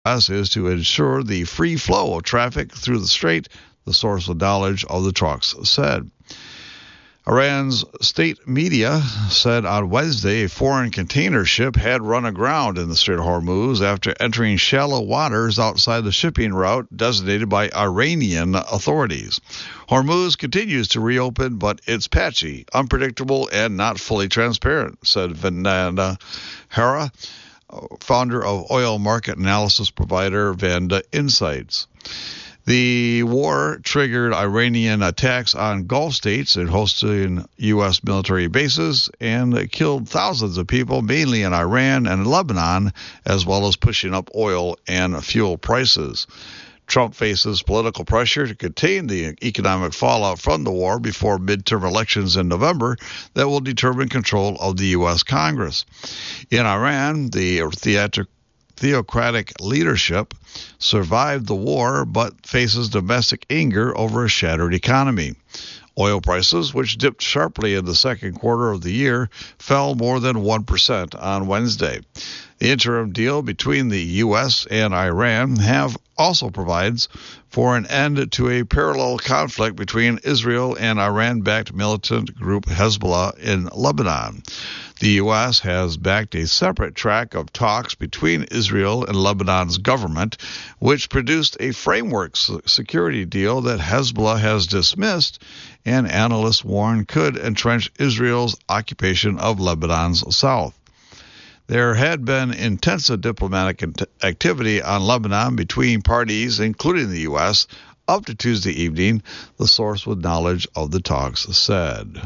U.S. is to ensure the free flow of traffic through the strait, the source of knowledge of the talks said. Iran's state media said on Wednesday a foreign container ship had run aground in the Strait of Hormuz after entering shallow waters outside the shipping route designated by Iranian authorities. Hormuz continues to reopen, but it's patchy, unpredictable, and not fully transparent, said Vandana Hara, founder of oil market analysis provider Vanda Insights. The war triggered Iranian attacks on Gulf states and hosting U.S. military bases and killed thousands of people, mainly in Iran and Lebanon, as well as pushing up oil and fuel prices. Trump faces political pressure to contain the economic fallout from the war before midterm elections in November that will determine control of the U.S. Congress. In Iran, the theocratic leadership survived the war but faces domestic anger over a shattered economy. Oil prices, which dipped sharply in the second quarter of the year, fell more than 1% on Wednesday. The interim deal between the U.S. and Iran also provides for an end to a parallel conflict between Israel and Iran-backed militant group Hezbollah in Lebanon. The U.S. has backed a separate track of talks between Israel and Lebanon's government, which produced a framework security deal that Hezbollah has dismissed, and analysts warn could entrench Israel's occupation of Lebanon's south. There had been intensive diplomatic activity on Lebanon between parties, including the U.S., up to Tuesday evening, the source with knowledge of the talks said.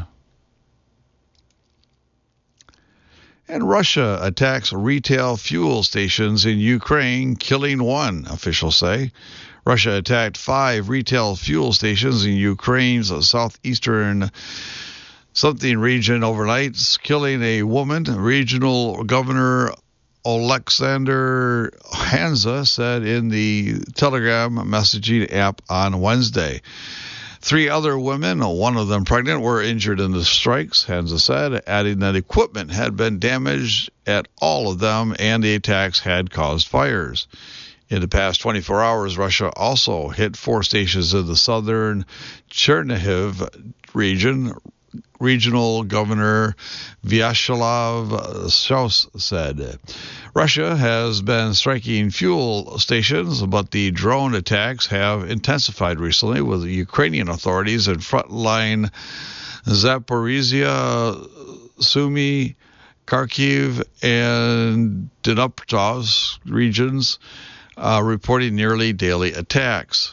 And Russia attacks retail fuel stations in Ukraine, killing one, officials say. Russia attacked 5 retail fuel stations in Ukraine's southeastern region overnight, killing a woman. Regional Governor Alexander Hanza said in the Telegram messaging app on Wednesday. 3 other women, one of them pregnant, were injured in the strikes, Hanza said, adding that equipment had been damaged at all of them and the attacks had caused fires. In the past 24 hours, Russia also hit 4 stations in the southern Chernihiv region. Regional Governor Vyacheslav Strauss said. Russia has been striking fuel stations, but the drone attacks have intensified recently, with the Ukrainian authorities in frontline Zaporizhia, Sumy, Kharkiv, and Dnipropetrovsk regions reporting nearly daily attacks.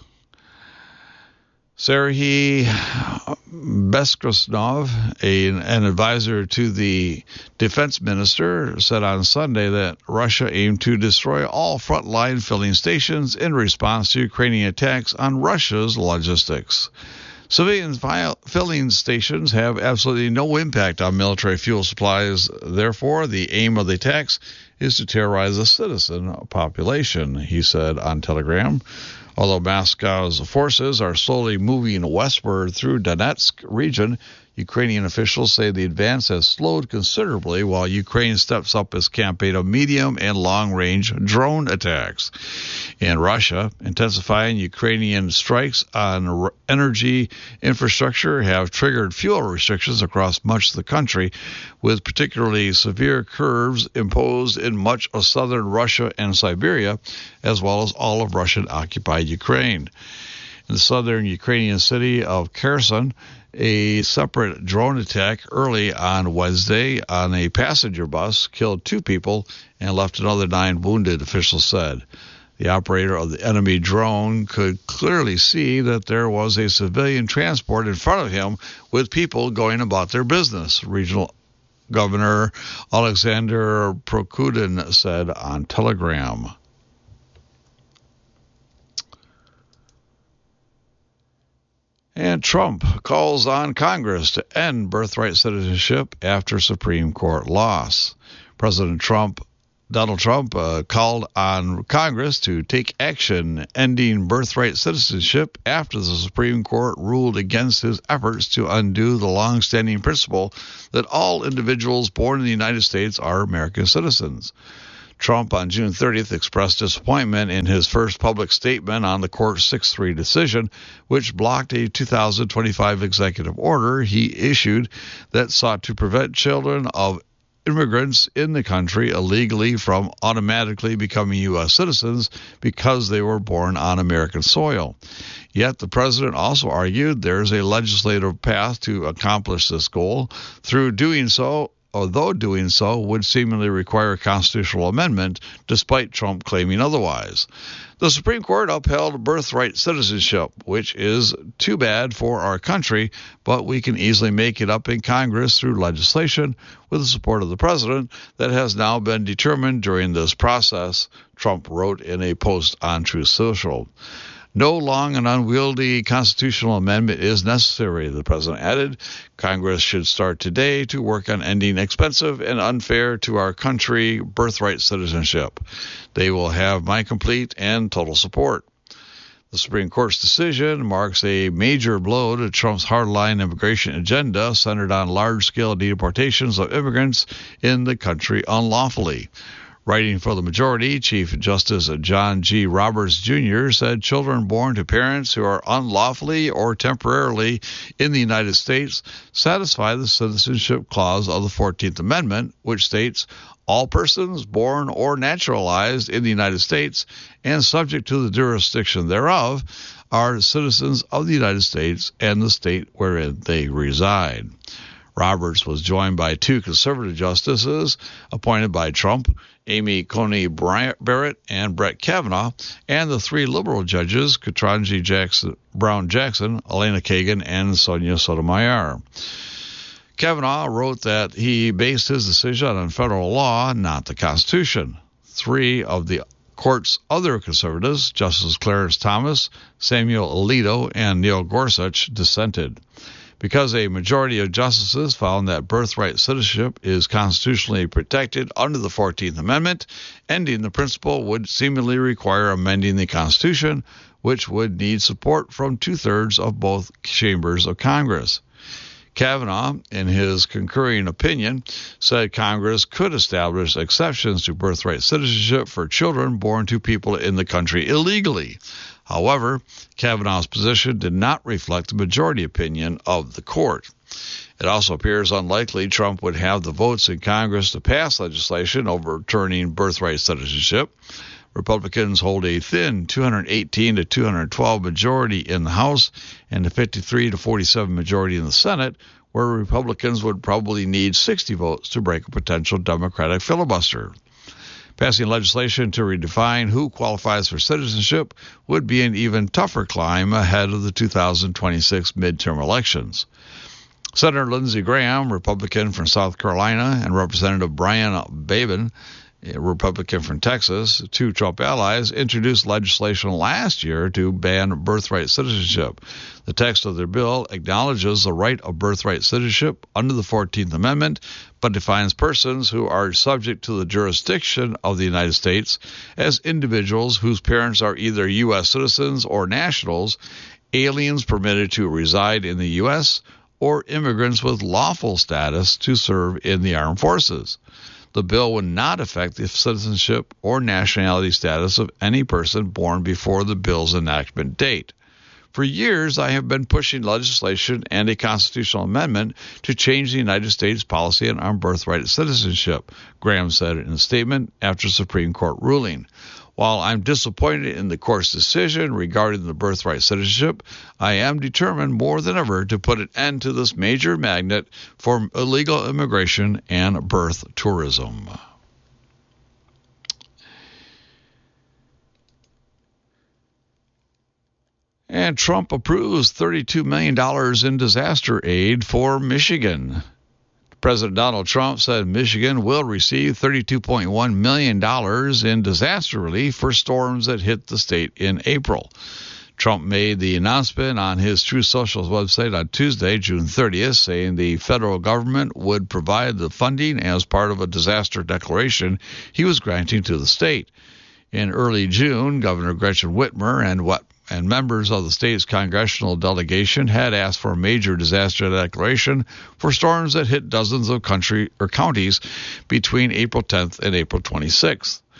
Serhiy Beskrasnov, an advisor to the defense minister, said on Sunday that Russia aimed to destroy all frontline filling stations in response to Ukrainian attacks on Russia's logistics. Civilian filling stations have absolutely no impact on military fuel supplies. Therefore, the aim of the attacks is to terrorize the citizen population, he said on Telegram. Although Moscow's forces are slowly moving westward through Donetsk region, Ukrainian officials say the advance has slowed considerably while Ukraine steps up its campaign of medium and long-range drone attacks. In Russia, intensifying Ukrainian strikes on energy infrastructure have triggered fuel restrictions across much of the country, with particularly severe curbs imposed in much of southern Russia and Siberia, as well as all of Russian-occupied Ukraine. In the southern Ukrainian city of Kherson, a separate drone attack early on Wednesday on a passenger bus killed 2 people and left another 9 wounded, officials said. The operator of the enemy drone could clearly see that there was a civilian transport in front of him with people going about their business, Regional Governor Alexander Prokudin said on Telegram. And Trump calls on Congress to end birthright citizenship after Supreme Court loss. Donald Trump called on Congress to take action ending birthright citizenship after the Supreme Court ruled against his efforts to undo the long-standing principle that all individuals born in the United States are American citizens. Trump on June 30th expressed disappointment in his first public statement on the court's 6-3 decision, which blocked a 2025 executive order he issued that sought to prevent children of immigrants in the country illegally from automatically becoming U.S. citizens because they were born on American soil. Yet the president also argued there is a legislative path to accomplish this goal through doing so, although doing so would seemingly require a constitutional amendment, despite Trump claiming otherwise. The Supreme Court upheld birthright citizenship, which is too bad for our country, but we can easily make it up in Congress through legislation with the support of the president that has now been determined during this process, Trump wrote in a post on Truth Social. No long and unwieldy constitutional amendment is necessary, the president added. Congress should start today to work on ending expensive and unfair to our country birthright citizenship. They will have my complete and total support. The Supreme Court's decision marks a major blow to Trump's hardline immigration agenda centered on large-scale deportations of immigrants in the country unlawfully. Writing for the majority, Chief Justice John G. Roberts Jr. said children born to parents who are unlawfully or temporarily in the United States satisfy the citizenship clause of the 14th Amendment, which states, all persons born or naturalized in the United States and subject to the jurisdiction thereof are citizens of the United States and the state wherein they reside. Roberts was joined by 2 conservative justices appointed by Trump, Amy Coney Barrett and Brett Kavanaugh, and the 3 liberal judges, Ketanji Brown Jackson, Elena Kagan, and Sonia Sotomayor. Kavanaugh wrote that he based his decision on federal law, not the Constitution. 3 of the court's other conservatives, Justice Clarence Thomas, Samuel Alito, and Neil Gorsuch, dissented. Because a majority of justices found that birthright citizenship is constitutionally protected under the 14th Amendment, ending the principle would seemingly require amending the Constitution, which would need support from 2/3 of both chambers of Congress. Kavanaugh, in his concurring opinion, said Congress could establish exceptions to birthright citizenship for children born to people in the country illegally. However, Kavanaugh's position did not reflect the majority opinion of the court. It also appears unlikely Trump would have the votes in Congress to pass legislation overturning birthright citizenship. Republicans hold a thin 218 to 212 majority in the House and a 53 to 47 majority in the Senate, where Republicans would probably need 60 votes to break a potential Democratic filibuster. Passing legislation to redefine who qualifies for citizenship would be an even tougher climb ahead of the 2026 midterm elections. Senator Lindsey Graham, Republican from South Carolina, and Representative Brian Babin, a Republican from Texas, 2 Trump allies, introduced legislation last year to ban birthright citizenship. The text of their bill acknowledges the right of birthright citizenship under the 14th Amendment, but defines persons who are subject to the jurisdiction of the United States as individuals whose parents are either U.S. citizens or nationals, aliens permitted to reside in the U.S., or immigrants with lawful status to serve in the armed forces. The bill would not affect the citizenship or nationality status of any person born before the bill's enactment date. For years, I have been pushing legislation and a constitutional amendment to change the United States policy on birthright citizenship, Graham said in a statement after Supreme Court ruling. While I'm disappointed in the court's decision regarding the birthright citizenship, I am determined more than ever to put an end to this major magnet for illegal immigration and birth tourism. And Trump approves $32 million in disaster aid for Michigan. President Donald Trump said Michigan will receive $32.1 million in disaster relief for storms that hit the state in April. Trump made the announcement on his Truth Social website on Tuesday, June 30th, saying the federal government would provide the funding as part of a disaster declaration he was granting to the state. In early June, Governor Gretchen Whitmer and members of the state's congressional delegation had asked for a major disaster declaration for storms that hit dozens of counties between April 10th and April 26th.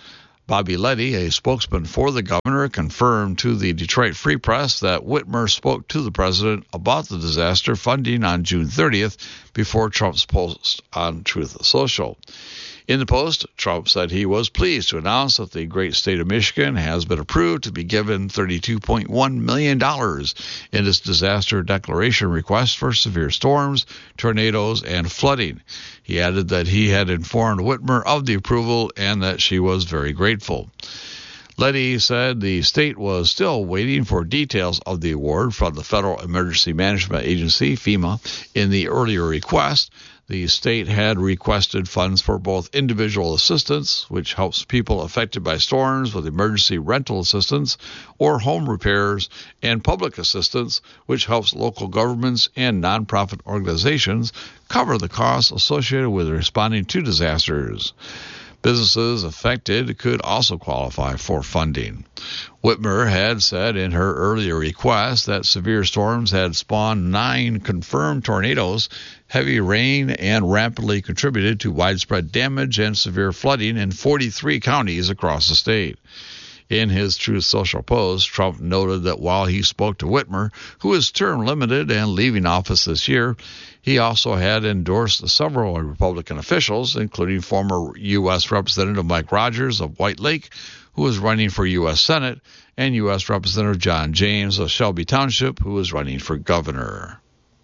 Bobby Leddy, a spokesman for the governor, confirmed to the Detroit Free Press that Whitmer spoke to the president about the disaster funding on June 30th before Trump's post on Truth Social. In the post, Trump said he was pleased to announce that the great state of Michigan has been approved to be given $32.1 million in its disaster declaration request for severe storms, tornadoes, and flooding. He added that he had informed Whitmer of the approval and that she was very grateful. Leddy said the state was still waiting for details of the award from the Federal Emergency Management Agency, FEMA. In the earlier request, the state had requested funds for both individual assistance, which helps people affected by storms with emergency rental assistance or home repairs, and public assistance, which helps local governments and nonprofit organizations cover the costs associated with responding to disasters. Businesses affected could also qualify for funding. Whitmer had said in her earlier request that severe storms had spawned 9 confirmed tornadoes, heavy rain, and rapidly contributed to widespread damage and severe flooding in 43 counties across the state. In his Truth Social post, Trump noted that while he spoke to Whitmer, who is term limited and leaving office this year, he also had endorsed several Republican officials, including former U.S. Representative Mike Rogers of White Lake, who is running for U.S. Senate, and U.S. Representative John James of Shelby Township, who is running for governor.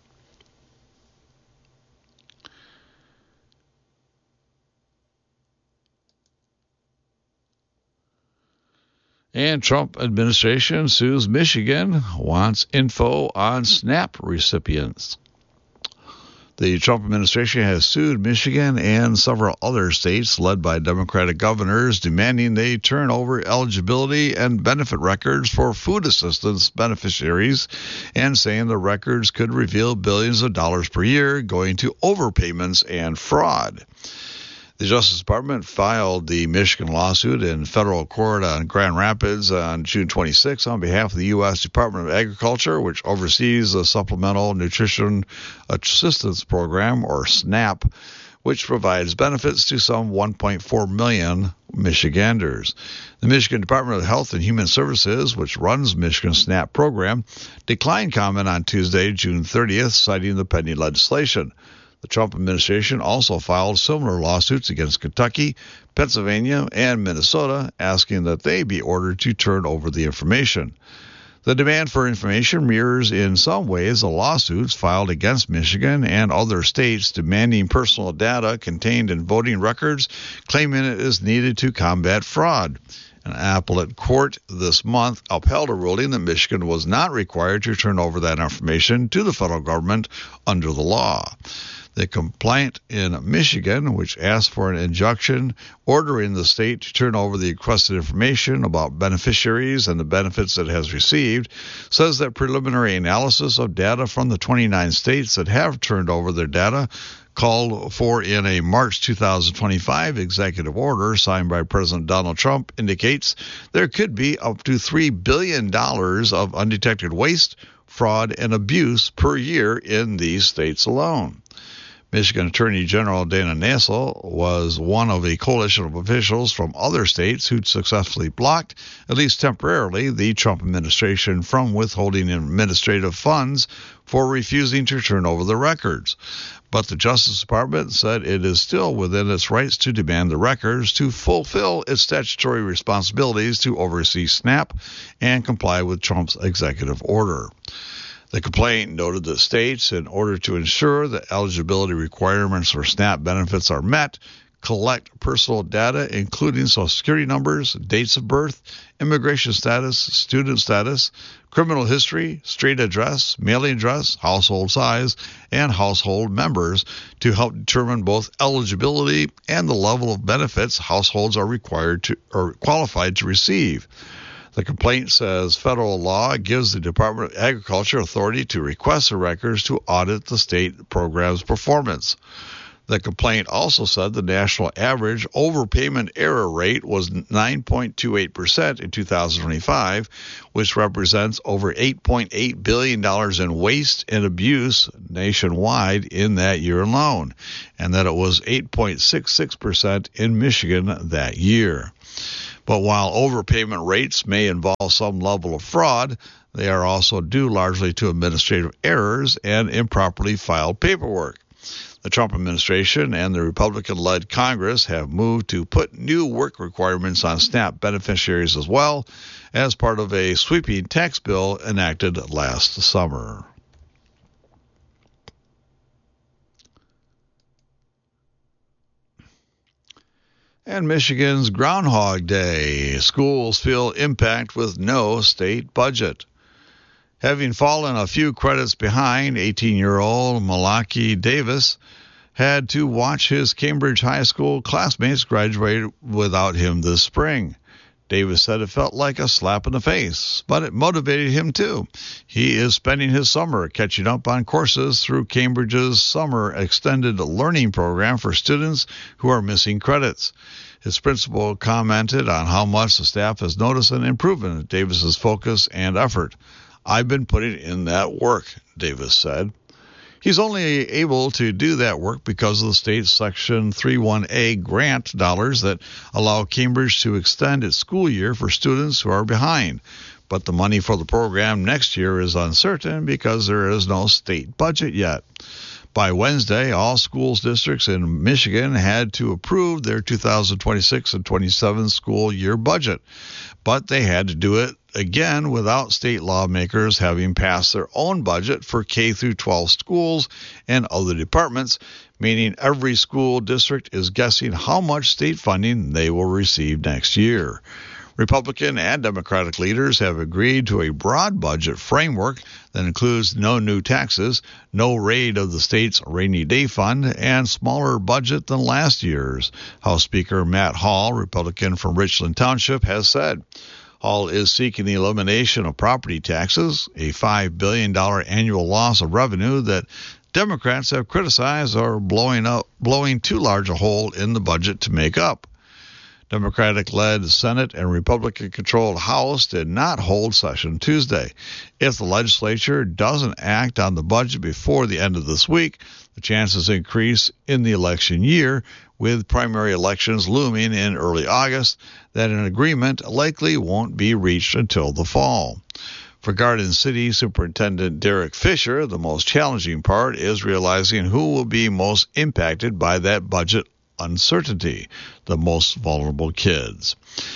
And Trump administration sues Michigan, wants info on SNAP recipients. The Trump administration has sued Michigan and several other states led by Democratic governors, demanding they turn over eligibility and benefit records for food assistance beneficiaries, and saying the records could reveal billions of dollars per year going to overpayments and fraud. The Justice Department filed the Michigan lawsuit in federal court on Grand Rapids on June 26 on behalf of the U.S. Department of Agriculture, which oversees the Supplemental Nutrition Assistance Program, or SNAP, which provides benefits to some 1.4 million Michiganders. The Michigan Department of Health and Human Services, which runs Michigan's SNAP program, declined comment on Tuesday, June 30th, citing the pending legislation. The Trump administration also filed similar lawsuits against Kentucky, Pennsylvania, and Minnesota, asking that they be ordered to turn over the information. The demand for information mirrors in some ways the lawsuits filed against Michigan and other states demanding personal data contained in voting records, claiming it is needed to combat fraud. An appellate court this month upheld a ruling that Michigan was not required to turn over that information to the federal government under the law. The complaint in Michigan, which asked for an injunction ordering the state to turn over the requested information about beneficiaries and the benefits it has received, says that preliminary analysis of data from the 29 states that have turned over their data, called for in a March 2025 executive order signed by President Donald Trump, indicates there could be up to $3 billion of undetected waste, fraud, and abuse per year in these states alone. Michigan Attorney General Dana Nessel was one of a coalition of officials from other states who'd successfully blocked, at least temporarily, the Trump administration from withholding administrative funds for refusing to turn over the records. But the Justice Department said it is still within its rights to demand the records to fulfill its statutory responsibilities to oversee SNAP and comply with Trump's executive order. The complaint noted that states, in order to ensure that eligibility requirements for SNAP benefits are met, collect personal data, including Social Security numbers, dates of birth, immigration status, student status, criminal history, street address, mailing address, household size, and household members to help determine both eligibility and the level of benefits households are required to or qualified to receive. The complaint says federal law gives the Department of Agriculture authority to request the records to audit the state program's performance. The complaint also said the national average overpayment error rate was 9.28% in 2025, which represents over $8.8 billion in waste and abuse nationwide in that year alone, and that it was 8.66% in Michigan that year. But while overpayment rates may involve some level of fraud, they are also due largely to administrative errors and improperly filed paperwork. The Trump administration and the Republican-led Congress have moved to put new work requirements on SNAP beneficiaries as well as part of a sweeping tax bill enacted last summer. And Michigan's Groundhog Day. Schools feel impact with no state budget. Having fallen a few credits behind, 18-year-old Malaki Davis had to watch his Cambridge High School classmates graduate without him this spring. Davis said it felt like a slap in the face, but it motivated him too. He is spending his summer catching up on courses through Cambridge's Summer Extended Learning Program for students who are missing credits. His principal commented on how much the staff has noticed an improvement in Davis's focus and effort. "I've been putting in that work," Davis said. He's only able to do that work because of the state's Section 31A grant dollars that allow Cambridge to extend its school year for students who are behind. But the money for the program next year is uncertain because there is no state budget yet. By Wednesday, all schools districts in Michigan had to approve their 2026 and 27 school year budget, but they had to do it again without state lawmakers having passed their own budget for K through 12 schools and other departments, meaning every school district is guessing how much state funding they will receive next year. Republican and Democratic leaders have agreed to a broad budget framework that includes no new taxes, no raid of the state's rainy day fund, and smaller budget than last year's. House Speaker Matt Hall, Republican from Richland Township, has said. Hall is seeking the elimination of property taxes, a $5 billion annual loss of revenue that Democrats have criticized are blowing too large a hole in the budget to make up. Democratic-led Senate and Republican-controlled House did not hold session Tuesday. If the legislature doesn't act on the budget before the end of this week, the chances increase in the election year, with primary elections looming in early August, that an agreement likely won't be reached until the fall. For Garden City Superintendent Derek Fisher, the most challenging part is realizing who will be most impacted by that budget uncertainty, the most vulnerable kids.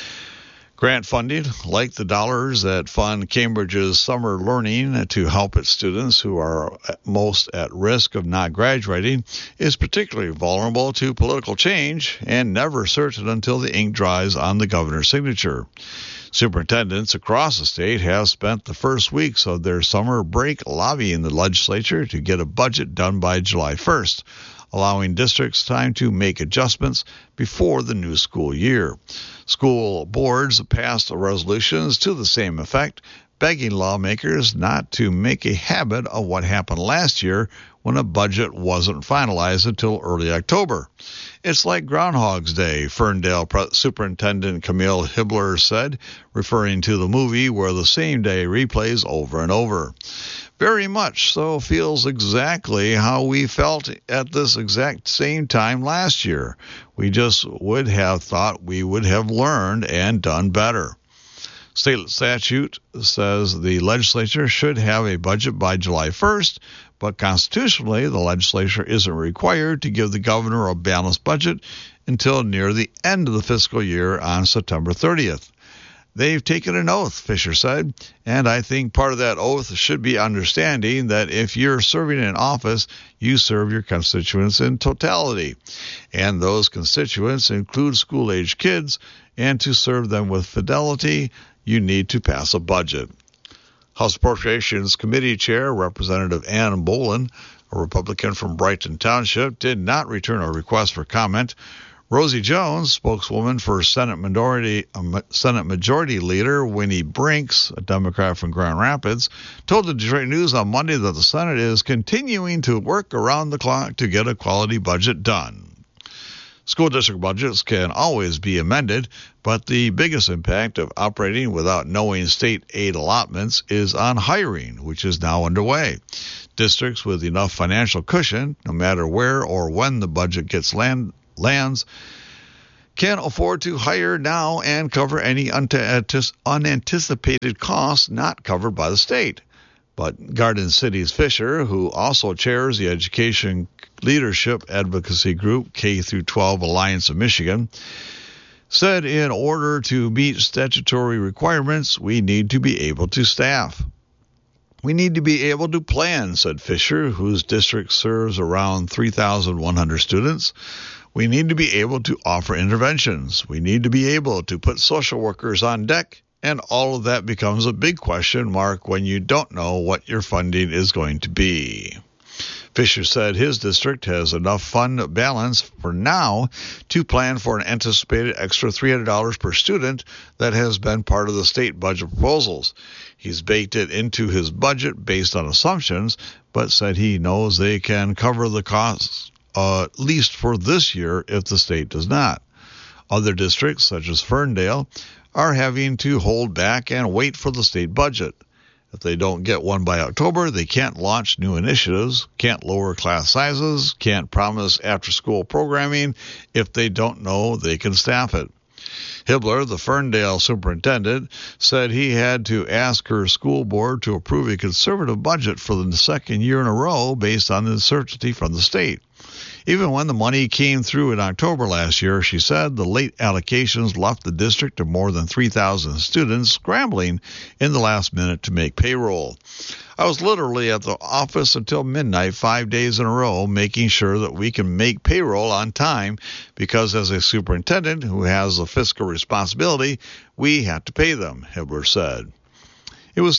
Grant funding, like the dollars that fund Cambridge's summer learning to help its students who are most at risk of not graduating, is particularly vulnerable to political change and never certain until the ink dries on the governor's signature. Superintendents across the state have spent the first weeks of their summer break lobbying the legislature to get a budget done by July 1st. Allowing districts time to make adjustments before the new school year. School boards passed resolutions to the same effect, begging lawmakers not to make a habit of what happened last year when a budget wasn't finalized until early October. It's like Groundhog's Day, Ferndale Superintendent Camille Hibbler said, referring to the movie where the same day replays over and over. Very much so feels exactly how we felt at this exact same time last year. We just would have thought we would have learned and done better. State statute says the legislature should have a budget by July 1st, but constitutionally the legislature isn't required to give the governor a balanced budget until near the end of the fiscal year on September 30th. They've taken an oath, Fisher said, and I think part of that oath should be understanding that if you're serving in office, you serve your constituents in totality. And those constituents include school-age kids, and to serve them with fidelity, you need to pass a budget. House Appropriations Committee Chair Representative Ann Bolin, a Republican from Brighton Township, did not return a request for comment. Rosie Jones, spokeswoman for Senate Majority Leader Winnie Brinks, a Democrat from Grand Rapids, told the Detroit News on Monday that the Senate is continuing to work around the clock to get a quality budget done. School district budgets can always be amended, but the biggest impact of operating without knowing state aid allotments is on hiring, which is now underway. Districts with enough financial cushion, no matter where or when the budget lands, can afford to hire now and cover any unanticipated costs not covered by the state. But Garden City's Fisher, who also chairs the education leadership advocacy group K-12 Alliance of Michigan, said in order to meet statutory requirements, we need to be able to staff. We need to be able to plan, said Fisher, whose district serves around 3,100 students. We need to be able to offer interventions. We need to be able to put social workers on deck. And all of that becomes a big question mark when you don't know what your funding is going to be. Fisher said his district has enough fund balance for now to plan for an anticipated extra $300 per student that has been part of the state budget proposals. He's baked it into his budget based on assumptions, but said he knows they can cover the costs, at least for this year, if the state does not. Other districts, such as Ferndale, are having to hold back and wait for the state budget. If they don't get one by October, they can't launch new initiatives, can't lower class sizes, can't promise after-school programming if they don't know they can staff it. Hibbler, the Ferndale superintendent, said he had to ask her school board to approve a conservative budget for the second year in a row based on uncertainty from the state. Even when the money came through in October last year, she said the late allocations left the district of more than 3,000 students scrambling in the last minute to make payroll. I was literally at the office until midnight 5 days in a row making sure that we can make payroll on time because as a superintendent who has a fiscal responsibility, we have to pay them, Hibbler said. It was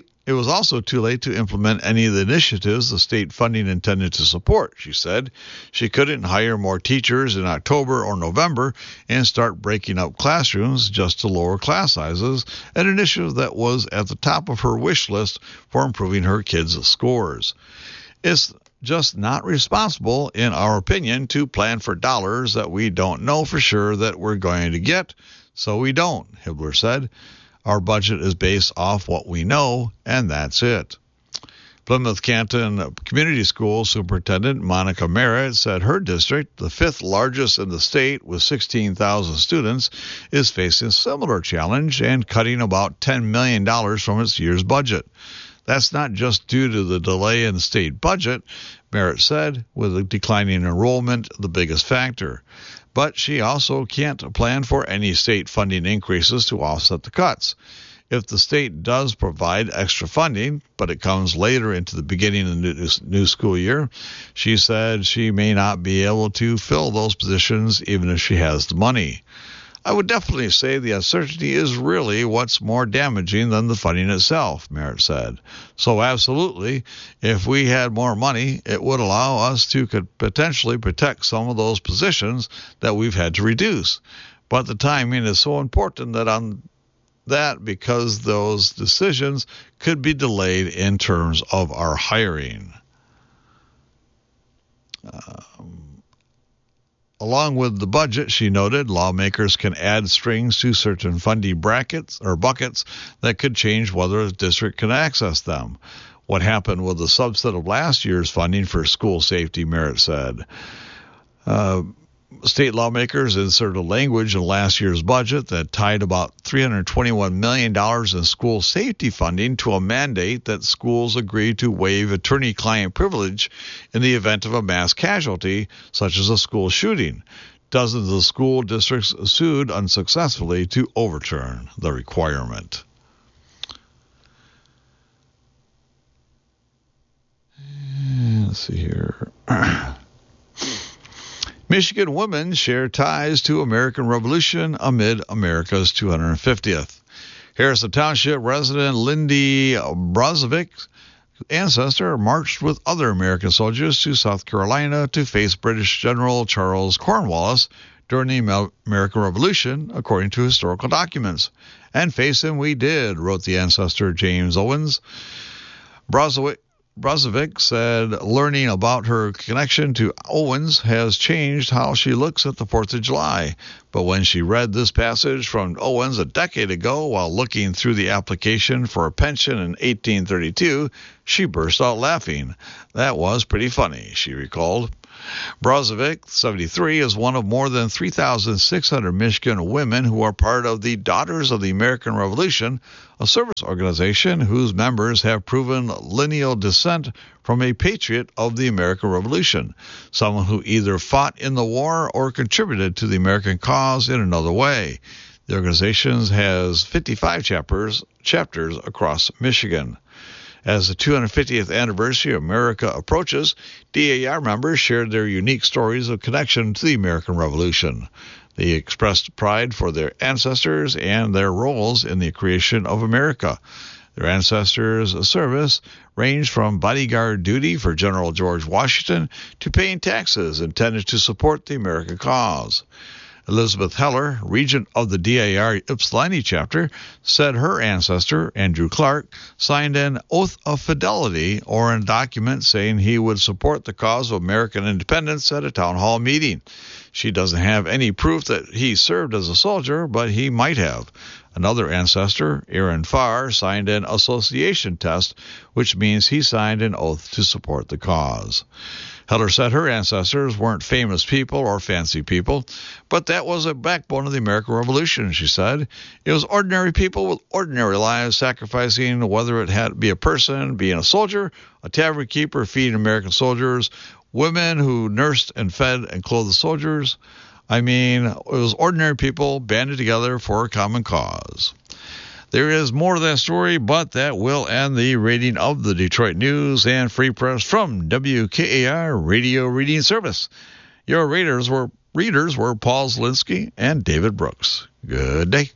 also too late to implement any of the initiatives the state funding intended to support, she said. She couldn't hire more teachers in October or November and start breaking up classrooms just to lower class sizes, an initiative that was at the top of her wish list for improving her kids' scores. It's just not responsible, in our opinion, to plan for dollars that we don't know for sure that we're going to get, so we don't, Hibbler said. Our budget is based off what we know, and that's it. Plymouth Canton Community School Superintendent Monica Merritt said her district, the fifth largest in the state with 16,000 students, is facing a similar challenge and cutting about $10 million from its year's budget. That's not just due to the delay in the state budget, Merritt said, with a declining enrollment the biggest factor. But she also can't plan for any state funding increases to offset the cuts. If the state does provide extra funding, but it comes later into the beginning of the new school year, she said she may not be able to fill those positions even if she has the money. I would definitely say the uncertainty is really what's more damaging than the funding itself, Merritt said. So absolutely, if we had more money, it would allow us to potentially protect some of those positions that we've had to reduce. But the timing is so important because those decisions could be delayed in terms of our hiring. Along with the budget, she noted, lawmakers can add strings to certain funding brackets or buckets that could change whether a district can access them. What happened with the subset of last year's funding for school safety, Merritt said. State lawmakers inserted language in last year's budget that tied about $321 million in school safety funding to a mandate that schools agree to waive attorney-client privilege in the event of a mass casualty, such as a school shooting. Dozens of school districts sued unsuccessfully to overturn the requirement. Let's see here. Michigan women share ties to American Revolution amid America's 250th. Harrison Township resident Lindy Brozovic's ancestor marched with other American soldiers to South Carolina to face British General Charles Cornwallis during the American Revolution, according to historical documents. And face him we did, wrote the ancestor James Owens. Brozovic said learning about her connection to Owens has changed how she looks at the 4th of July. But when she read this passage from Owens a decade ago while looking through the application for a pension in 1832, she burst out laughing. That was pretty funny, she recalled. Brozovic, 73, is one of more than 3,600 Michigan women who are part of the Daughters of the American Revolution, a service organization whose members have proven lineal descent from a patriot of the American Revolution, someone who either fought in the war or contributed to the American cause in another way. The organization has 55 chapters across Michigan. As the 250th anniversary of America approaches, DAR members shared their unique stories of connection to the American Revolution. They expressed pride for their ancestors and their roles in the creation of America. Their ancestors' service ranged from bodyguard duty for General George Washington to paying taxes intended to support the American cause. Elizabeth Heller, regent of the DAR Ypsilanti chapter, said her ancestor, Andrew Clark, signed an oath of fidelity or a document saying he would support the cause of American independence at a town hall meeting. She doesn't have any proof that he served as a soldier, but he might have. Another ancestor, Aaron Farr, signed an association test, which means he signed an oath to support the cause. Heller said her ancestors weren't famous people or fancy people, but that was a backbone of the American Revolution, she said. It was ordinary people with ordinary lives sacrificing, whether it had to be a person, being a soldier, a tavern keeper feeding American soldiers, women who nursed and fed and clothed the soldiers. I mean, it was ordinary people banded together for a common cause. There is more to that story, but that will end the reading of the Detroit News and Free Press from WKAR Radio Reading Service. Your readers were Paul Zielinski and David Brooks. Good day.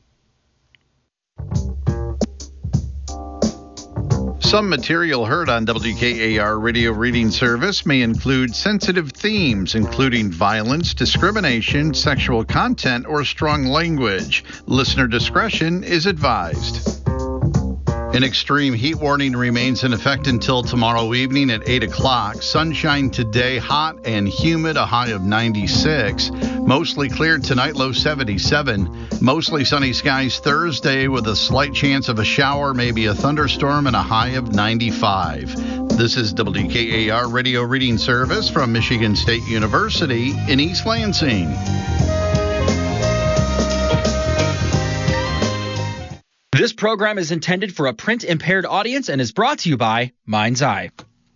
Some material heard on WKAR Radio Reading Service may include sensitive themes, including violence, discrimination, sexual content, or strong language. Listener discretion is advised. An extreme heat warning remains in effect until tomorrow evening at 8 o'clock. Sunshine today, hot and humid, a high of 96. Mostly clear tonight, low 77. Mostly sunny skies Thursday with a slight chance of a shower, maybe a thunderstorm, and a high of 95. This is WKAR Radio Reading Service from Michigan State University in East Lansing. This program is intended for a print-impaired audience and is brought to you by Mind's Eye.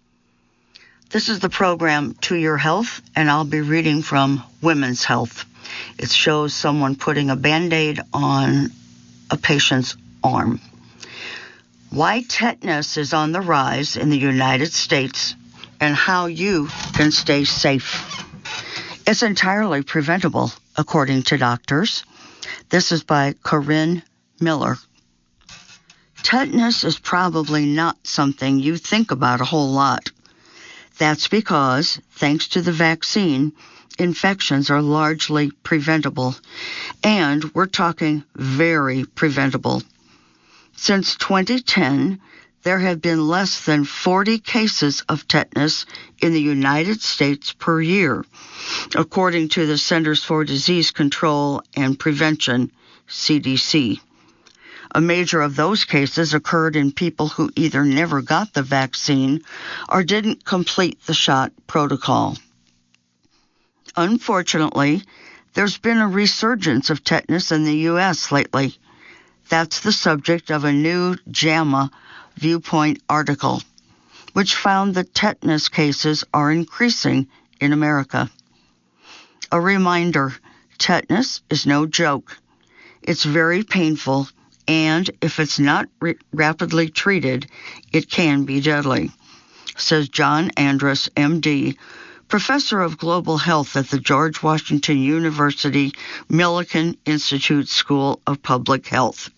This is the program To Your Health, and I'll be reading from Women's Health. It shows someone putting a Band-Aid on a patient's arm. Why tetanus is on the rise in the United States and how you can stay safe. It's entirely preventable, according to doctors. This is by Corinne Miller. Tetanus is probably not something you think about a whole lot. That's because, thanks to the vaccine, infections are largely preventable, and we're talking very preventable. Since 2010, there have been less than 40 cases of tetanus in the United States per year, according to the Centers for Disease Control and Prevention, CDC. A major of those cases occurred in people who either never got the vaccine or didn't complete the shot protocol. Unfortunately, there's been a resurgence of tetanus in the U.S. lately. That's the subject of a new JAMA Viewpoint article, which found that tetanus cases are increasing in America. A reminder, tetanus is no joke. It's very painful, and if it's not rapidly treated, it can be deadly, says John Andrus, M.D., professor of global health at the George Washington University Millikan Institute School of Public Health.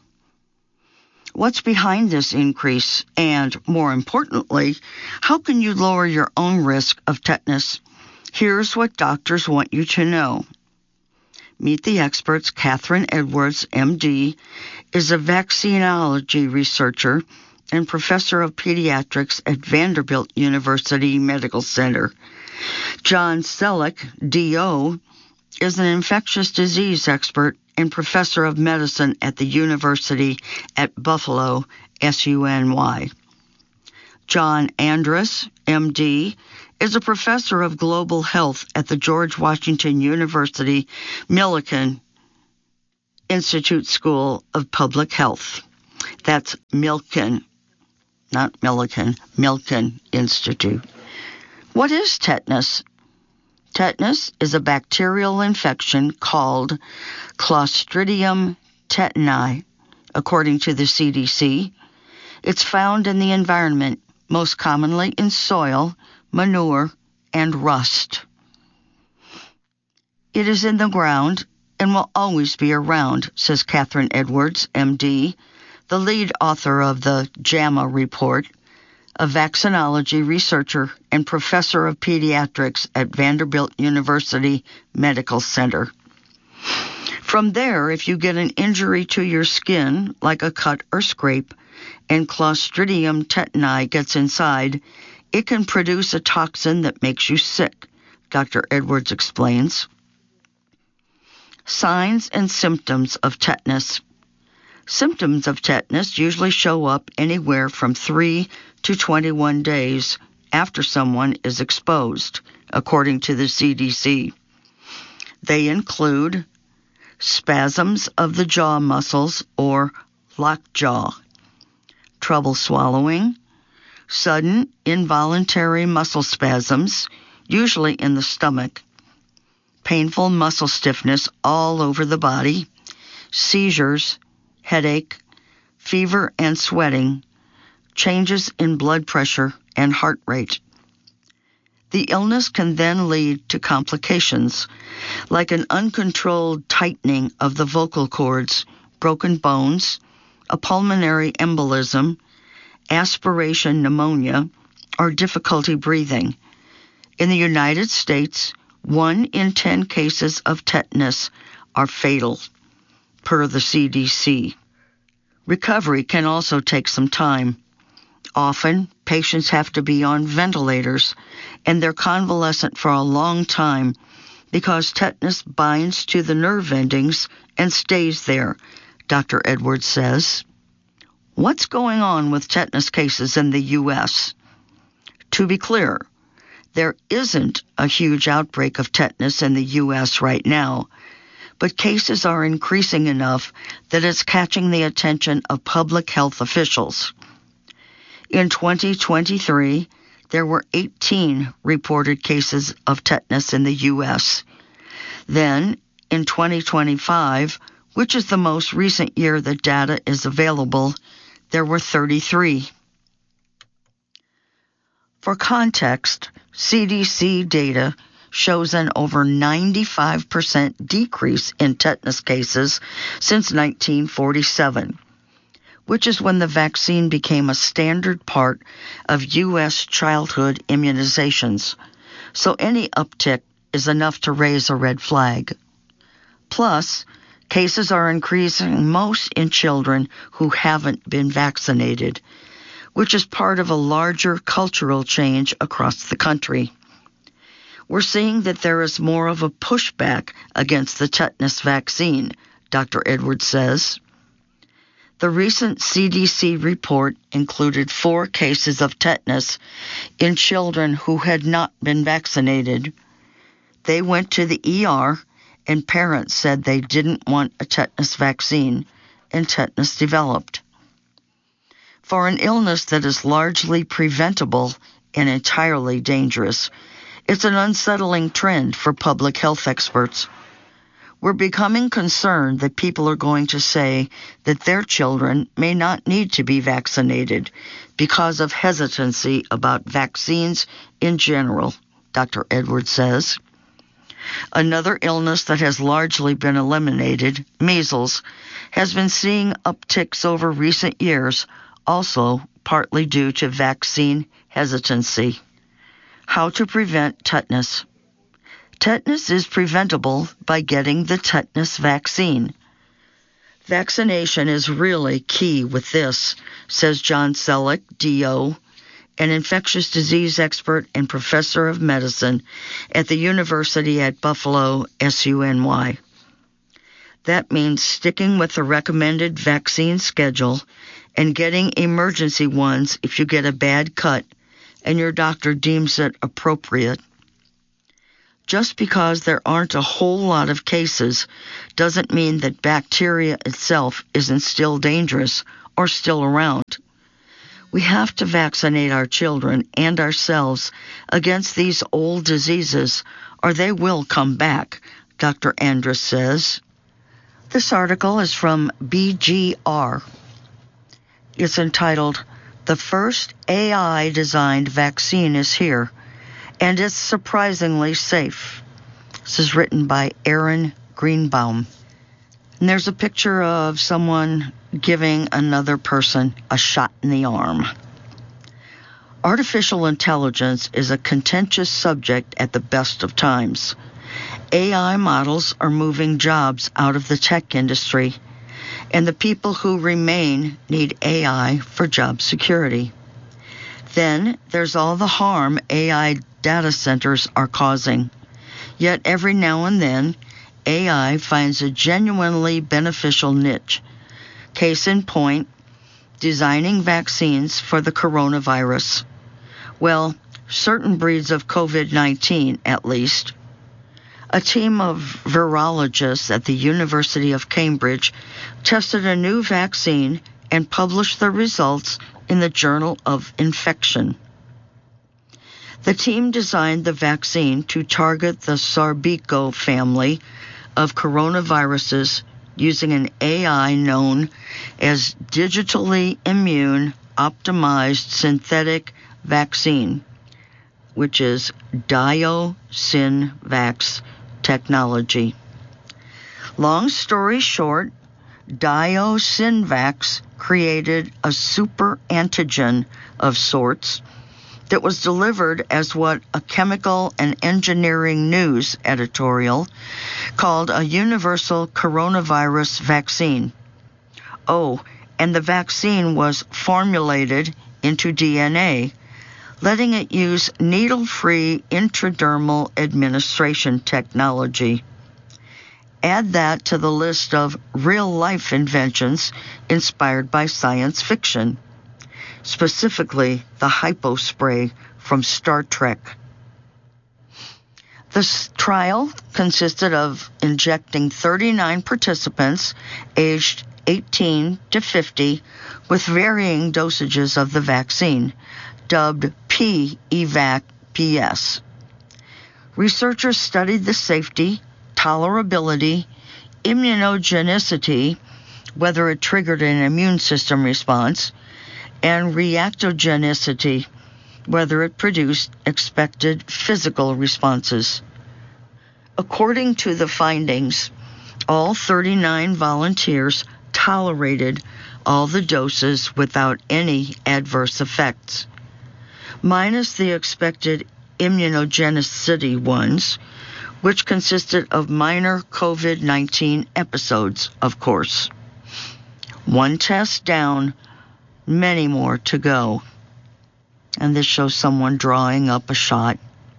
What's behind this increase? And, more importantly, how can you lower your own risk of tetanus? Here's what doctors want you to know. Meet the experts. Catherine Edwards, M.D., is a vaccinology researcher and professor of pediatrics at Vanderbilt University Medical Center. John Selleck, D.O., is an infectious disease expert and professor of medicine at the University at Buffalo, SUNY. John Andrus, M.D., is a professor of global health at the George Washington University Milken Institute School of Public Health. That's Milken, not Milliken, Milken Institute. What is tetanus? Tetanus is a bacterial infection called Clostridium tetani, according to the CDC. It's found in the environment, most commonly in soil, manure, and rust. It is in the ground and will always be around, says Catherine Edwards, MD, the lead author of the JAMA report, a vaccinology researcher and professor of pediatrics at Vanderbilt University Medical Center. From there, if you get an injury to your skin, like a cut or scrape, and Clostridium tetani gets inside, it can produce a toxin that makes you sick, Dr. Edwards explains. Signs and symptoms of tetanus. Symptoms of tetanus usually show up anywhere from 3 to 21 days after someone is exposed, according to the CDC. They include spasms of the jaw muscles or lockjaw, trouble swallowing, sudden involuntary muscle spasms, usually in the stomach, painful muscle stiffness all over the body, seizures, headache, fever and sweating, changes in blood pressure and heart rate. The illness can then lead to complications, like an uncontrolled tightening of the vocal cords, broken bones, a pulmonary embolism, aspiration pneumonia, or difficulty breathing. In the United States, 1 in 10 cases of tetanus are fatal, per the CDC. Recovery can also take some time. Often, patients have to be on ventilators, and they're convalescent for a long time because tetanus binds to the nerve endings and stays there, Dr. Edwards says. What's going on with tetanus cases in the U.S.? To be clear, there isn't a huge outbreak of tetanus in the U.S. right now, but cases are increasing enough that it's catching the attention of public health officials. In 2023, there were 18 reported cases of tetanus in the U.S. Then, in 2025, which is the most recent year that data is available, there were 33. For context, CDC data shows an over 95% decrease in tetanus cases since 1947, which is when the vaccine became a standard part of U.S. childhood immunizations. So any uptick is enough to raise a red flag. Plus, cases are increasing most in children who haven't been vaccinated, which is part of a larger cultural change across the country. We're seeing that there is more of a pushback against the tetanus vaccine, Dr. Edwards says. The recent CDC report included 4 cases of tetanus in children who had not been vaccinated. They went to the ER, and parents said they didn't want a tetanus vaccine, and tetanus developed. For an illness that is largely preventable and entirely dangerous, it's an unsettling trend for public health experts. We're becoming concerned that people are going to say that their children may not need to be vaccinated because of hesitancy about vaccines in general, Dr. Edwards says. Another illness that has largely been eliminated, measles, has been seeing upticks over recent years, also partly due to vaccine hesitancy. How to prevent tetanus. Tetanus is preventable by getting the tetanus vaccine. Vaccination is really key with this, says John Selleck, DO, an infectious disease expert and professor of medicine at the University at Buffalo, SUNY. That means sticking with the recommended vaccine schedule and getting emergency ones if you get a bad cut, and your doctor deems it appropriate. Just because there aren't a whole lot of cases doesn't mean that bacteria itself isn't still dangerous or still around. We have to vaccinate our children and ourselves against these old diseases, or they will come back, Dr. Andrus says. This article is from BGR. It's entitled, "The First AI-Designed Vaccine is Here, and it's surprisingly safe." This is written by Aaron Greenbaum. And there's a picture of someone giving another person a shot in the arm. Artificial intelligence is a contentious subject at the best of times. AI models are moving jobs out of the tech industry, and the people who remain need AI for job security. Then there's all the harm AI data centers are causing. Yet every now and then, AI finds a genuinely beneficial niche. Case in point, designing vaccines for the coronavirus. Well, certain breeds of COVID-19 at least. A team of virologists at the University of Cambridge tested a new vaccine and published the results in the Journal of Infection. The team designed the vaccine to target the Sarbeco family of coronaviruses using an AI known as digitally immune optimized synthetic vaccine, which is DioSynVax technology. Long story short, DioSynVax created a super antigen of sorts that was delivered as what a Chemical and Engineering News editorial called a universal coronavirus vaccine. Oh, and the vaccine was formulated into DNA, letting it use needle-free intradermal administration technology. Add that to the list of real-life inventions inspired by science fiction, specifically the hypospray from Star Trek. This trial consisted of injecting 39 participants aged 18 to 50 with varying dosages of the vaccine, dubbed P-EVAC-PS. Researchers studied the safety, tolerability, immunogenicity, whether it triggered an immune system response, and reactogenicity, whether it produced expected physical responses. According to the findings, all 39 volunteers tolerated all the doses without any adverse effects, minus the expected immunogenicity ones, which consisted of minor COVID-19 episodes, of course. One test down, many more to go. And this shows someone drawing up a shot.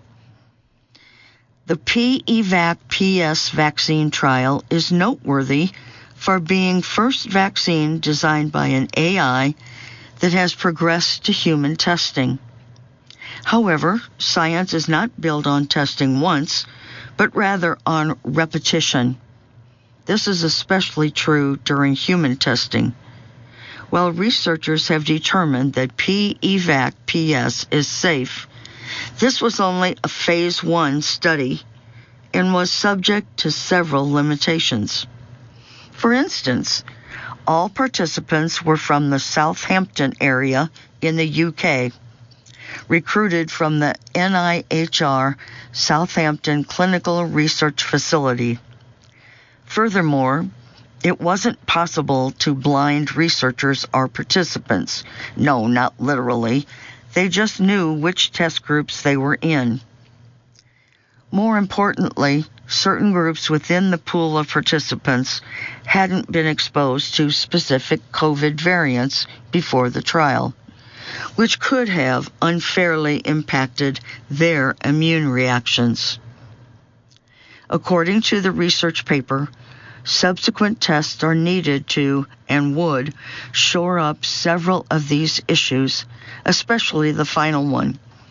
The P-EVAC-PS vaccine trial is noteworthy for being first vaccine designed by an AI that has progressed to human testing. However, science is not built on testing once, but rather on repetition. This is especially true during human testing. While researchers have determined that P-EVAC-PS is safe, this was only a phase 1 study and was subject to several limitations. For instance, all participants were from the Southampton area in the UK, recruited from the NIHR Southampton Clinical Research Facility. Furthermore, it wasn't possible to blind researchers or participants. No, not literally. They just knew which test groups they were in. More importantly, certain groups within the pool of participants hadn't been exposed to specific COVID variants before the trial, which could have unfairly impacted their immune reactions. According to the research paper, subsequent tests are needed to, and would, shore up several of these issues, especially the final one,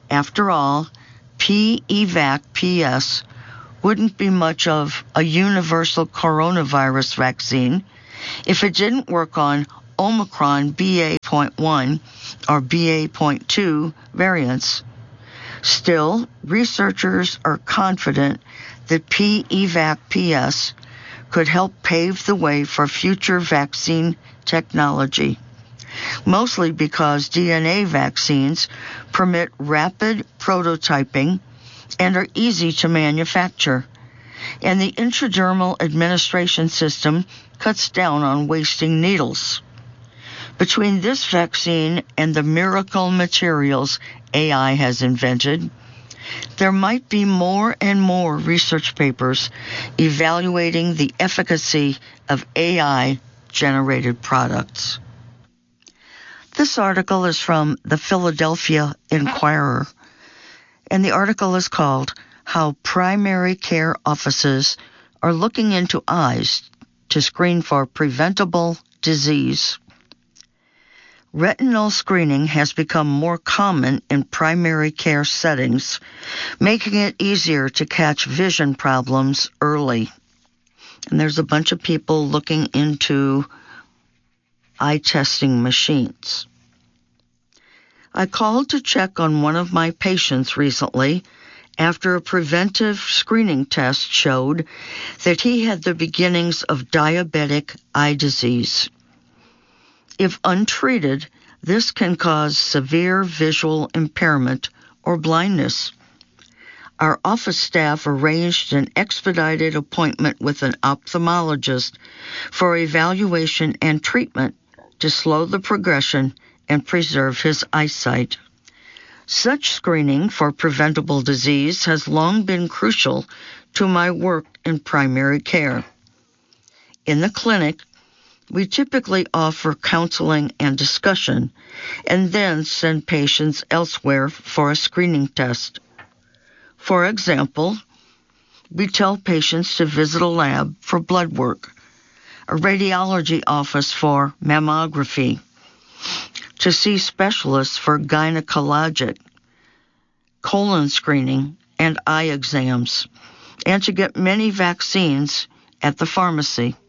After all, PEVAC PS wouldn't be much of a universal coronavirus vaccine if it didn't work on Omicron BA.1 or BA.2 variants. Still, researchers are confident that PEVAC PS could help pave the way for future vaccine technology, mostly because DNA vaccines permit rapid prototyping and are easy to manufacture, and the intradermal administration system cuts down on wasting needles. Between this vaccine and the miracle materials AI has invented, there might be more and more research papers evaluating the efficacy of AI-generated products. This article is from the Philadelphia Inquirer, and the article is called How Primary Care Offices Are Looking into Eyes to Screen for Preventable Disease. Retinal screening has become more common in primary care settings, making it easier to catch vision problems early. And there's a bunch of people looking into eye testing machines. I called to check on one of my patients recently after a preventive screening test showed that he had the beginnings of diabetic eye disease. If untreated, this can cause severe visual impairment or blindness. Our office staff arranged an expedited appointment with an ophthalmologist for evaluation and treatment to slow the progression and preserve his eyesight. Such screening for preventable disease has long been crucial to my work in primary care. In the clinic, we typically offer counseling and discussion, and then send patients elsewhere for a screening test. For example, we tell patients to visit a lab for blood work, a radiology office for mammography, to see specialists for gynecologic, colon screening, and eye exams, and to get many vaccines at the pharmacy.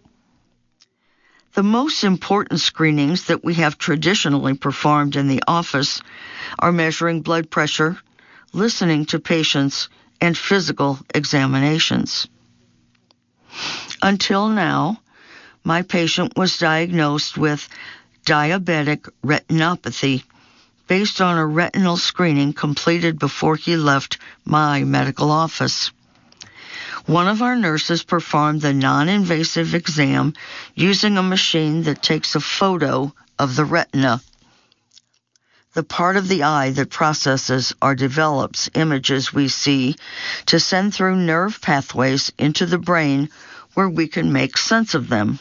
The most important screenings that we have traditionally performed in the office are measuring blood pressure, listening to patients, and physical examinations. Until now, my patient was diagnosed with diabetic retinopathy based on a retinal screening completed before he left my medical office. One of our nurses performed the non-invasive exam using a machine that takes a photo of the retina, the part of the eye that processes or develops images we see to send through nerve pathways into the brain where we can make sense of them.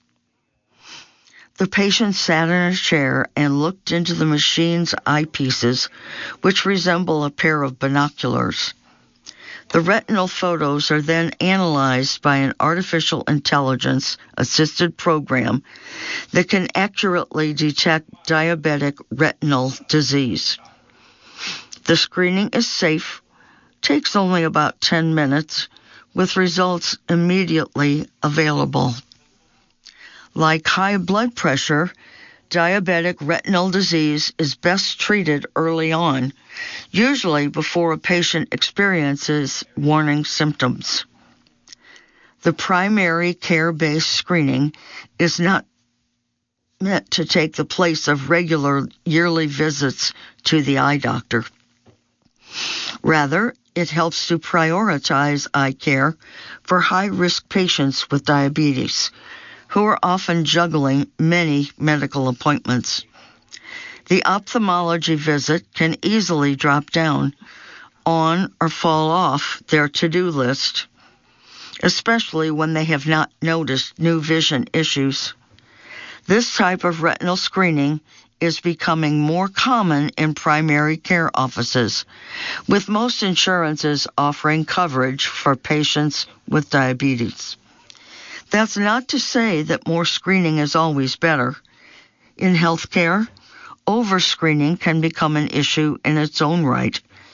The patient sat in a chair and looked into the machine's eyepieces, which resemble a pair of binoculars. The retinal photos are then analyzed by an artificial intelligence-assisted program that can accurately detect diabetic retinal disease. The screening is safe, takes only about 10 minutes, with results immediately available. Like high blood pressure, diabetic retinal disease is best treated early on, usually before a patient experiences warning symptoms. The primary care-based screening is not meant to take the place of regular yearly visits to the eye doctor. Rather, it helps to prioritize eye care for high-risk patients with diabetes, who are often juggling many medical appointments. The ophthalmology visit can easily drop down on or fall off their to-do list, especially when they have not noticed new vision issues. This type of retinal screening is becoming more common in primary care offices, with most insurances offering coverage for patients with diabetes. That's not to say that more screening is always better. In healthcare, overscreening can become an issue in its own right,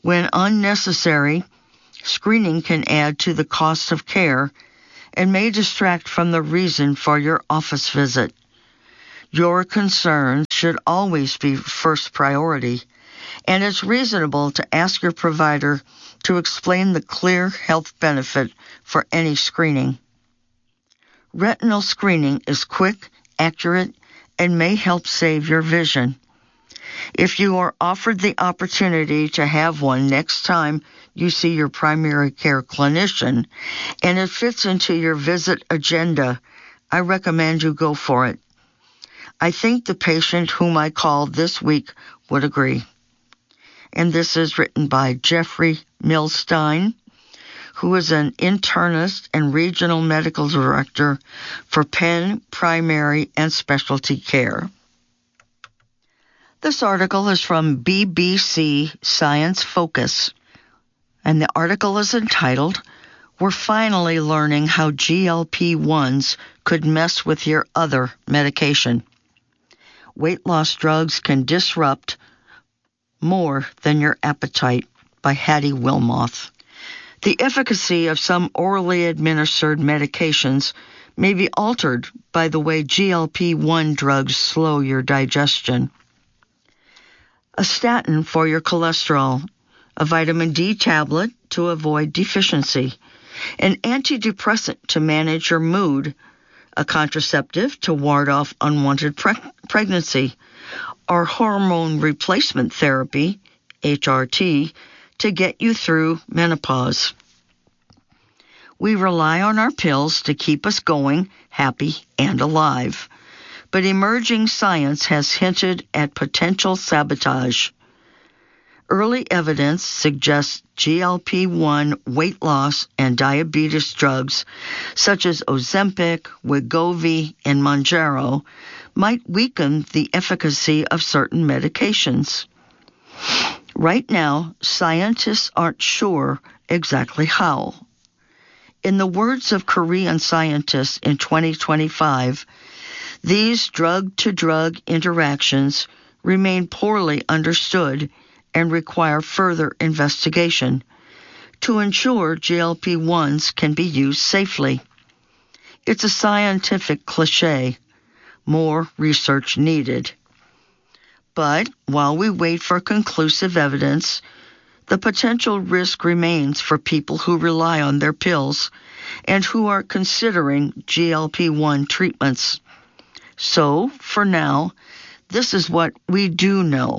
When unnecessary, screening can add to the cost of care and may distract from the reason for your office visit. Your concerns should always be first priority, and it's reasonable to ask your provider to explain the clear health benefit for any screening. Retinal screening is quick, accurate, and may help save your vision. If you are offered the opportunity to have one next time you see your primary care clinician, and it fits into your visit agenda, I recommend you go for it. I think the patient whom I called this week would agree. And this is written by Jeffrey Milstein, who is an internist and regional medical director for Penn Primary and Specialty Care. This article is from BBC Science Focus, and the article is entitled, "We're finally learning how GLP-1s could mess with your other medication. Weight loss drugs can disrupt more than your appetite," by Hattie Wilmoth. The efficacy of some orally administered medications may be altered by the way GLP-1 drugs slow your digestion. A statin for your cholesterol, a vitamin D tablet to avoid deficiency, an antidepressant to manage your mood, a contraceptive to ward off unwanted pregnancy, or hormone replacement therapy, HRT, to get you through menopause. We rely on our pills to keep us going, happy, and alive. But emerging science has hinted at potential sabotage. Early evidence suggests GLP-1 weight loss and diabetes drugs, such as Ozempic, Wegovy, and Mounjaro, might weaken the efficacy of certain medications. Right now, scientists aren't sure exactly how. In the words of Korean scientists in 2025, these drug-to-drug interactions remain poorly understood and require further investigation to ensure GLP-1s can be used safely. It's a scientific cliché. More research needed. But while we wait for conclusive evidence, the potential risk remains for people who rely on their pills and who are considering GLP-1 treatments. So, for now, this is what we do know.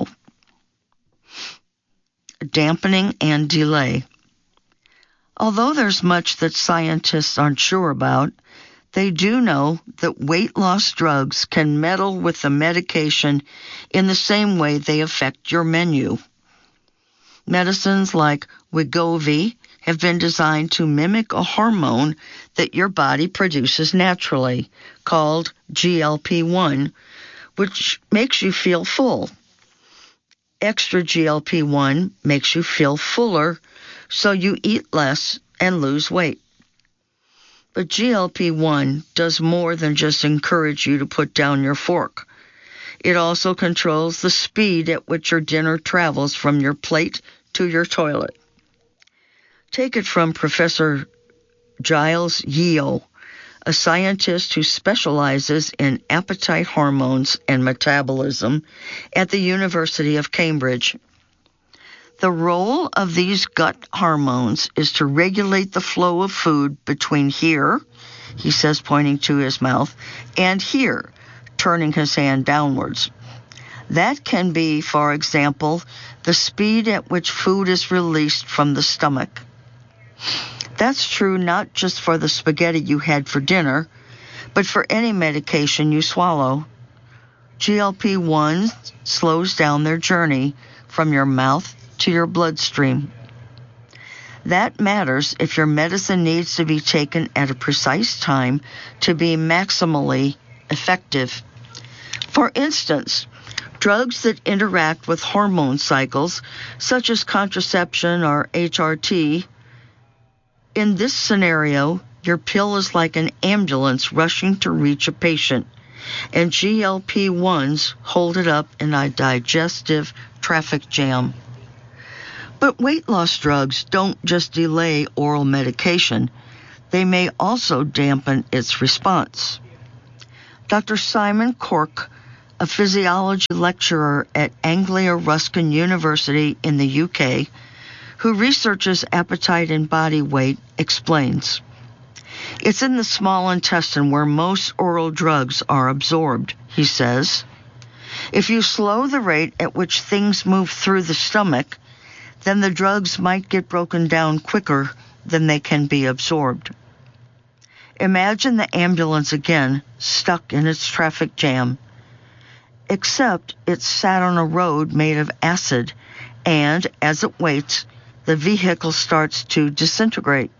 Dampening and delay. Although there's much that scientists aren't sure about, they do know that weight loss drugs can meddle with the medication in the same way they affect your menu. Medicines like Wegovy have been designed to mimic a hormone that your body produces naturally, called GLP-1, which makes you feel full. Extra GLP-1 makes you feel fuller, so you eat less and lose weight. But GLP-1 does more than just encourage you to put down your fork. It also controls the speed at which your dinner travels from your plate to your toilet. Take it from Professor Giles Yeo, a scientist who specializes in appetite hormones and metabolism at the University of Cambridge. The role of these gut hormones is to regulate the flow of food between here, he says, pointing to his mouth, and here, turning his hand downwards. That can be, for example, the speed at which food is released from the stomach. That's true not just for the spaghetti you had for dinner, but for any medication you swallow. GLP-1 slows down their journey from your mouth to your bloodstream. That matters if your medicine needs to be taken at a precise time to be maximally effective. For instance, drugs that interact with hormone cycles, such as contraception or HRT, in this scenario, your pill is like an ambulance rushing to reach a patient, and GLP-1s hold it up in a digestive traffic jam. But weight loss drugs don't just delay oral medication. They may also dampen its response. Dr. Simon Cork, a physiology lecturer at Anglia Ruskin University in the UK, who researches appetite and body weight, explains. It's in the small intestine where most oral drugs are absorbed, he says. If you slow the rate at which things move through the stomach, then the drugs might get broken down quicker than they can be absorbed. Imagine the ambulance again, stuck in its traffic jam. Except it's sat on a road made of acid, and as it waits, the vehicle starts to disintegrate.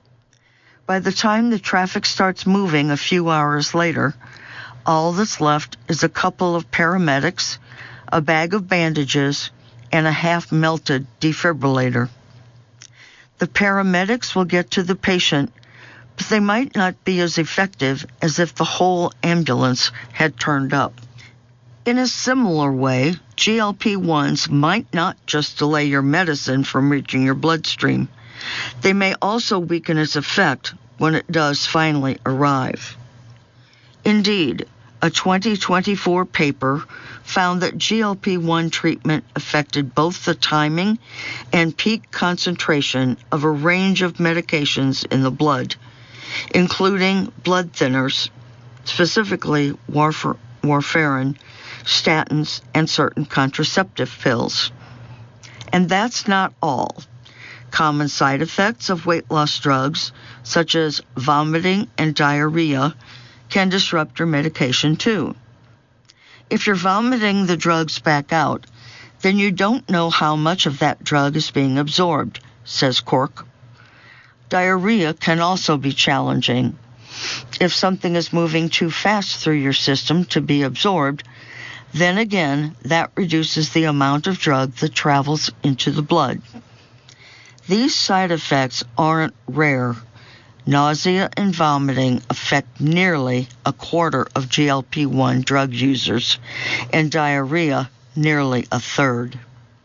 By the time the traffic starts moving a few hours later, all that's left is a couple of paramedics, a bag of bandages, and a half-melted defibrillator. The paramedics will get to the patient, but they might not be as effective as if the whole ambulance had turned up. In a similar way, GLP-1s might not just delay your medicine from reaching your bloodstream. They may also weaken its effect when it does finally arrive. Indeed, a 2024 paper found that GLP-1 treatment affected both the timing and peak concentration of a range of medications in the blood, including blood thinners, specifically warfarin, statins, and certain contraceptive pills. And that's not all. Common side effects of weight loss drugs, such as vomiting and diarrhea, can disrupt your medication too. If you're vomiting the drugs back out, then you don't know how much of that drug is being absorbed, says Cork. Diarrhea can also be challenging. If something is moving too fast through your system to be absorbed, then again, that reduces the amount of drug that travels into the blood. These side effects aren't rare. Nausea and vomiting affect nearly a quarter of GLP-1 drug users, and diarrhea nearly a third.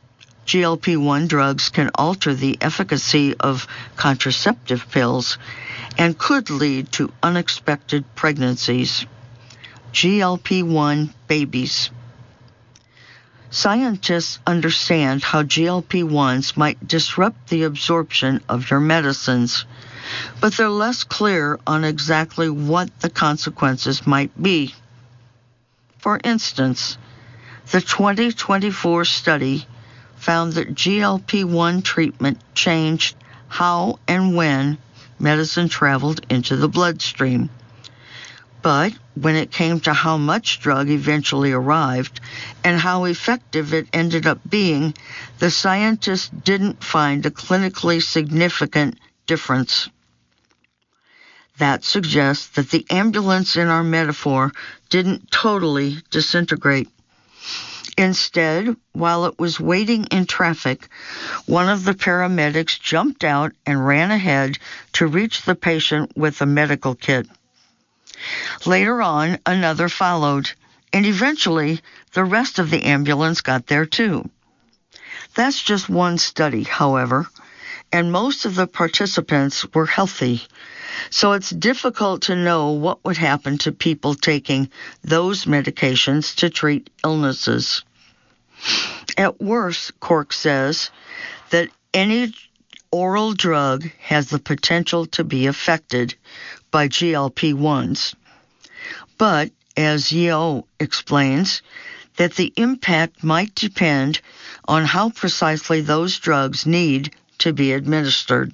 GLP-1 drugs can alter the efficacy of contraceptive pills and could lead to unexpected pregnancies. GLP-1 babies. Scientists understand how GLP-1s might disrupt the absorption of your medicines, but they're less clear on exactly what the consequences might be. For instance, the 2024 study found that GLP-1 treatment changed how and when medicine traveled into the bloodstream. But when it came to how much drug eventually arrived and how effective it ended up being, the scientists didn't find a clinically significant difference. That suggests that the ambulance in our metaphor didn't totally disintegrate. Instead, while it was waiting in traffic, one of the paramedics jumped out and ran ahead to reach the patient with a medical kit. Later on, another followed, and eventually the rest of the ambulance got there too. That's just one study, however, and most of the participants were healthy, so it's difficult to know what would happen to people taking those medications to treat illnesses. At worst, Cork says that any oral drug has the potential to be affected by GLP-1s. But, as Yeo explains, that the impact might depend on how precisely those drugs need to be administered.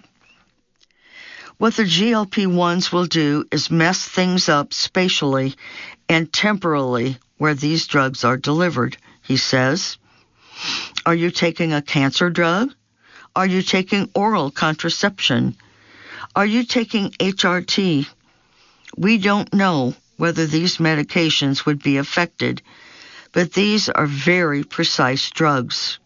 What the GLP-1s will do is mess things up spatially and temporally where these drugs are delivered, he says. Are you taking a cancer drug? Are you taking oral contraception? Are you taking HRT? We don't know whether these medications would be affected, but these are very precise drugs.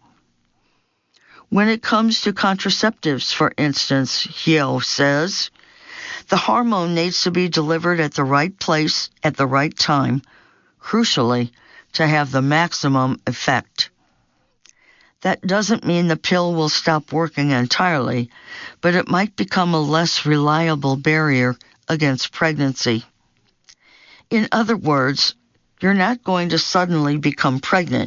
When it comes to contraceptives, for instance, Yeo says, the hormone needs to be delivered at the right place at the right time, crucially, to have the maximum effect. That doesn't mean the pill will stop working entirely, but it might become a less reliable barrier against pregnancy. In other words, you're not going to suddenly become pregnant.